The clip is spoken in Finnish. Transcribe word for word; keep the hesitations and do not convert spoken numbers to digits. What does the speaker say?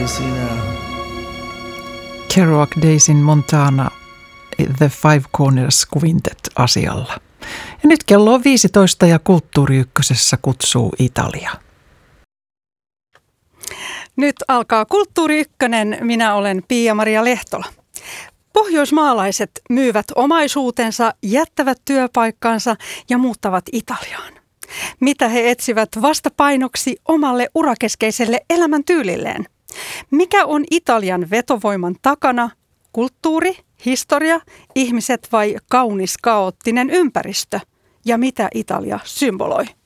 sinä. Kerouac, Daisy Montana, The Five Corners Quintet-asialla. Ja nyt kello on viisitoista ja Kulttuuri Ykkösessä kutsuu Italia. Nyt alkaa Kulttuuri Ykkönen. Minä olen Pia-Maria Lehtola. Pohjoismaalaiset myyvät omaisuutensa, jättävät työpaikkansa ja muuttavat Italiaan. Mitä he etsivät vastapainoksi omalle urakeskeiselle elämäntyylilleen? Mikä on Italian vetovoiman takana? Kulttuuri, historia, ihmiset vai kaunis kaoottinen ympäristö? Ja mitä Italia symboloi?